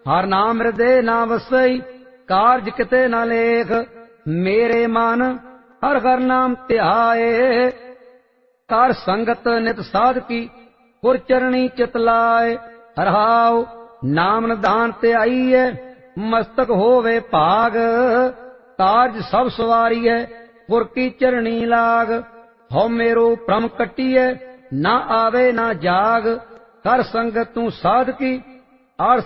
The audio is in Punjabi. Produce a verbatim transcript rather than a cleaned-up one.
ਹਰ ਨਾਮ ਹਿਰਦੇ ਨਾ ਵਸਈ, ਕਾਰਜ ਕਿਤੇ ਨਾ ਲੇਖ। ਮੇਰੇ ਮਨ ਹਰ ਹਰ ਨਾਮ ਧਿਆਏ, ਕਰ ਸੰਗਤ ਨਿਤ ਸਾਧਕੀ, ਗੁਰ ਚਰਣੀ ਚਿਤ ਲਾਏ। ਰਹਾਉ ਨਾਮ ਨਿਧਾਨ ਤੇ ਆਈਐ, ਮਸਤਕ ਹੋਵੇ ਭਾਗ। ਕਾਰਜ ਸਭ ਸਵਾਰੀਐ, ਗੁਰ ਕੀ ਚਰਣੀ ਲਾਗ। ਹਉ ਮੇਰੋ ਭ੍ਰਮ ਕੱਟੀਐ, ਨਾ ਆਵੇ ਨਾ ਜਾਗ। ਕਰ ਸੰਗਤ ਤੂੰ ਸਾਧਕੀ, ਔਰ